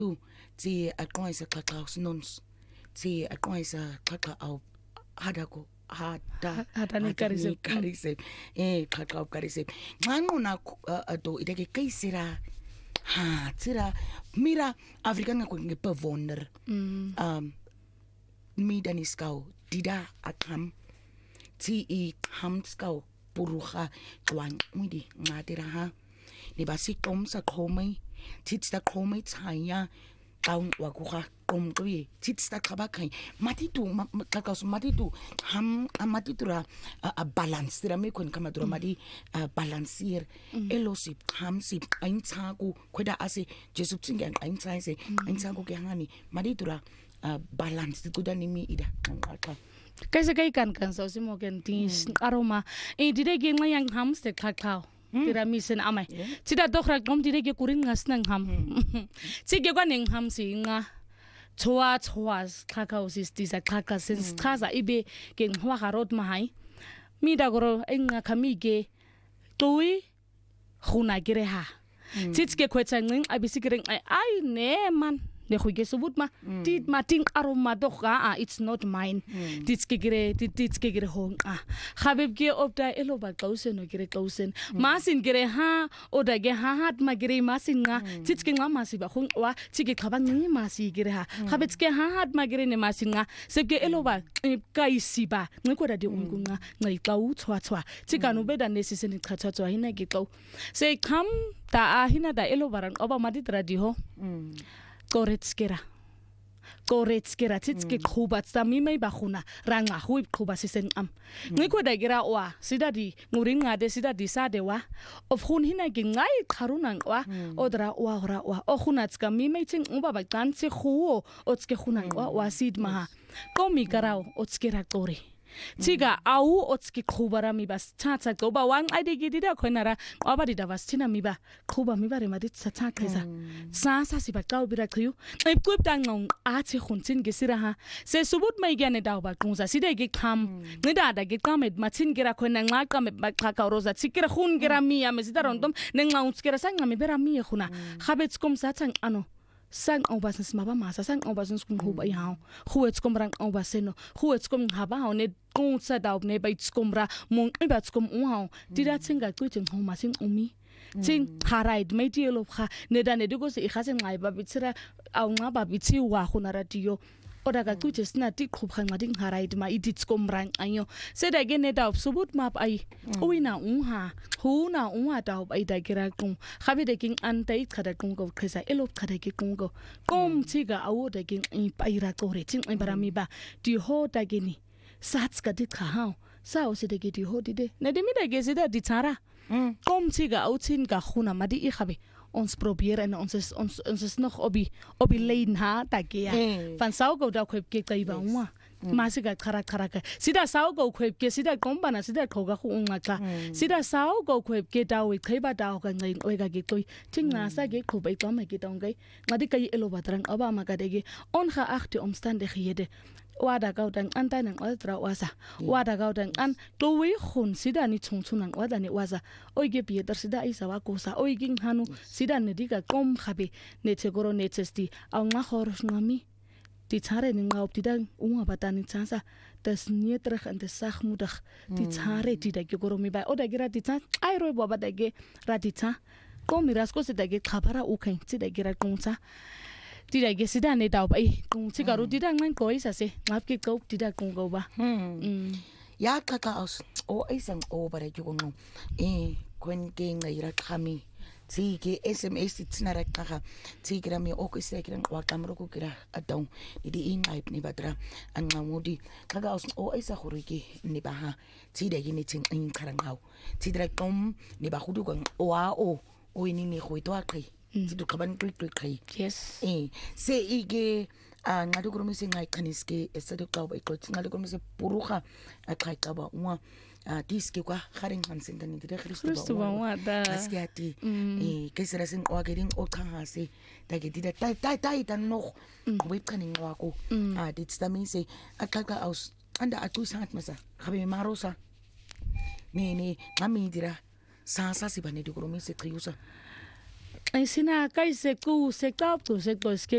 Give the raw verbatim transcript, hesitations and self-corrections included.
tu ti aqonisa xaxa sinons ti aqonisa xaxa aw hadako hada Hadani karise. karise eh xaxa karise nxanquna ado ideke kaisira ha tsira mira Afrika ngakho ngepavonder um midaniskau dida akham ti i hamskau puruha twang mudi ngadira ha ni basi tomsa khomai titsta khomai tsaya taung wakuha komqwi titsta khabakai matitu kakaus matitu ham amatitura a balance ra me kon kamadura madi balanceer elosi hamsi aintsaku khoda ase jesu tsinga aintsaise aintsaku ke hani maditura balance kudani mi ida ngaqha Kaisa kai kan kan so simo ken tis aroma e dire ge ngayang hamste khakhaw tira misen amai tida dokhra kom dire ge kurin ngas nang ham sige kwa ning ham singa chowa chowa khakhaw sistisa khakha sens khaza ibe ke ngwa harot mahai mi da goro enga khami ge tui khuna gire ha titske kwetsa nging abisigireng ai ai ne man ne khoge subut ma tit mating aroma dokha a it's not mine titske gire titske gire hong a khabeb ge opda eloba klausen no gire klausen masin gire ha oda ge ha hat ma gire masin nga titske nga masi ba khong wa tike khaba ngi masi gire ha khabetske ha hat ma gire ne masin nga sebge eloba kaisi ba ngiko da de ungunga ngai klau chwa chwa tikanu beda nesisen khatha chwa hina ge klau se kham ta a hina da elobaran oba madi tradi ho Koretskera. Koretskera titske khubat sami mai bakhuna ranga hui khuba sisen am. Ngiko da gira wa sidadi ngurin ngade sidadi sade wa of khun hina ge ngai kharunang wa odra wa ora wa o khunatska mi mai ting uba ba tantse khuo otske khunang wa wa sid ma komi garao otskera kore Tiga au otski khubara mi bas tata goba wang ide gidida khonara abadi da was tina mi ba khuba mi bare madit sa ta khisa sa sa si ba kau bira khiu ai kup tang ngong a chi khuntin ge sira ha se subut mai gyane da ba kungsa side ge kham ngida da ge kamet machin gira khona nga kamet ba kha ka roza tikira khun gira mi ya me sida rondom ne nga utskira sang mi bera mi khuna khabets kom sa tang ano sang obasens maba masa sang obasens kum hoba yaw khuets kom rang obaseno khuets kom haba haw ne kung sa daw ne baits kom ra mong ibats kom uhaw dira tsinga kuiting ho masing umi ting haraid mai dielo kha ne da ne digo se ikhasen ngai ba bitsira aw nga ba bitsi wa khuna radio oda ga kuche sna ti khub khang ngading haraid ma idits kom rang anyo se da ge ne da subut map ai uina unha huna unha da ai da gira kum khabe de king antai khada kum go khisa elop khada ki kum go kom chiga awo da king i paira ko re ting ai barami ba di ho da ge ni sats ka di kha ha sa o se de ge di ho di de ne de mi da ge se da di tsara kom chiga au chin ka khuna ma di i khabe ons probeer en ons is ons ons is nog obi obi leiden ha da ge ja van sau go da khweb ke kai ba wa masiga khara khara ka sida sau go khweb ke sida kombana sida khoga khu unga ka sida sau go khweb ke da wi khaiba da ga ngai oi ga ge toi tingna sa ge khobai to ma ge dong gai ngadi kai elo batrang aba ma ga de ge on kha achte omstande khiyede wada gaudang antanang altra wasa wada gaudang an towi khun sida ni chungchunang wada ni waza oige pie dar sida isa wa kosa oiging hanu sida ne diga kom khabe ne chegoro ne chesti aw nga khor ngami ti chare ni ngaup ti dang unga batani chansa das nietrach an des sachmudag ti chare ti da goro mi ba oda gira ti cha ai roi baba da ge radita kom mirasko se da ge khabara ukhain ti da gira kungcha Tida ge sida ne daw bai kung chigaru dida ngan koi sa se ngap ki kop dida kung go ba hmm ya kaka aus o isang o bare ju no eh kwen ge ngai ra khami ti ge sms tsnara kaka ti gira mi o ko se gira wa kamro ko gira adong di in ai ni badra an ngamudi kaka aus o isa khuriki ni ba ha ti de ge ni ting in karang haw ti dra kom ni ba khudu ko wa o o ni ni khoito akhi ti du kaban klik klik kai yes eh se ige a ngado kromise ngai khaniske esado ka ba ikot ngado kromise puruha akai ka ba wa a diske kwa kharing hansen tani dire Christo ba wa da askiati eh kesera sin o agering o khanga se da ge dida tai tai tai tan no we kaning wa ko a dit stamise akaka aus anda atu sangat masa khabe marosa ne ne ngami dira sa sa si bane du kromise triusa Ai sina kai se ku se kap tu se ko